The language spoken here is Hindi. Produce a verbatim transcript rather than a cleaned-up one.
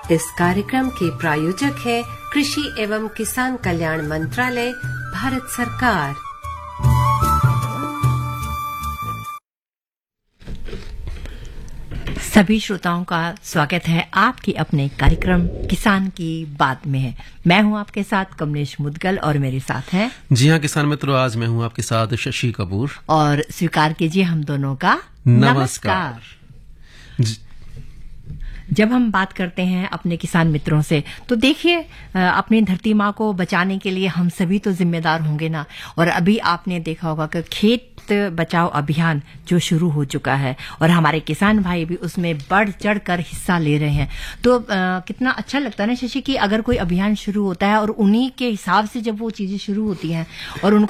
इस कार्यक्रम के प्रायोजक है कृषि एवं किसान कल्याण मंत्रालय, भारत सरकार। सभी श्रोताओं का स्वागत है आपके अपने कार्यक्रम किसान की बात में है। मैं हूं आपके साथ कमलेश मुदगल और मेरे साथ हैं जी हाँ किसान मित्रों, आज मैं हूं आपके साथ शशि कपूर। और स्वीकार कीजिए हम दोनों का नमस्कार, नमस्कार। जब हम बात करते हैं अपने किसान मित्रों से तो देखिए, अपनी धरती माँ को बचाने के लिए हम सभी तो जिम्मेदार होंगे ना। और अभी आपने देखा होगा कि खेत बचाओ अभियान जो शुरू हो चुका है और हमारे किसान भाई भी उसमें बढ़ चढ़ कर हिस्सा ले रहे हैं। तो आ, कितना अच्छा लगता है ना शशि कि अगर कोई अभियान शुरू होता है और उन्हीं के हिसाब से जब वो चीजें शुरू होती हैं और उनको